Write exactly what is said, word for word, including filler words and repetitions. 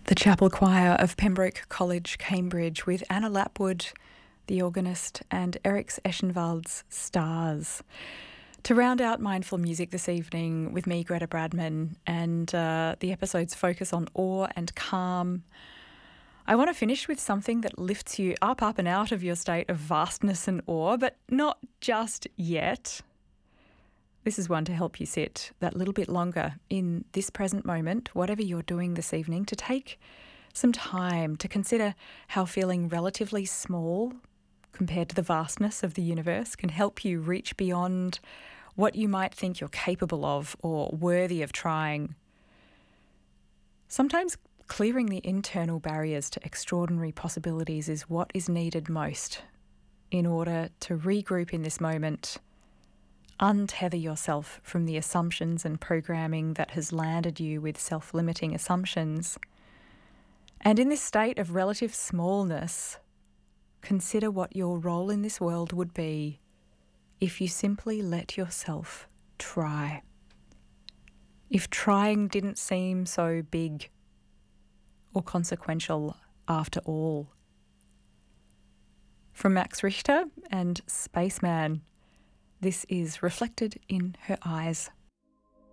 The Chapel Choir of Pembroke College, Cambridge, with Anna Lapwood, the organist, and Eriks Eschenwald's Stars. To round out Mindful Music this evening with me, Greta Bradman, and uh, the episode's focus on awe and calm, I want to finish with something that lifts you up, up and out of your state of vastness and awe, but not just yet. This is one to help you sit that little bit longer in this present moment, whatever you're doing this evening, to take some time to consider how feeling relatively small compared to the vastness of the universe can help you reach beyond what you might think you're capable of or worthy of trying. Sometimes clearing the internal barriers to extraordinary possibilities is what is needed most in order to regroup in this moment. Untether yourself from the assumptions and programming that has landed you with self-limiting assumptions. And in this state of relative smallness, consider what your role in this world would be if you simply let yourself try. If trying didn't seem so big or consequential after all. From Max Richter and Spaceman, this is Reflected in Her Eyes.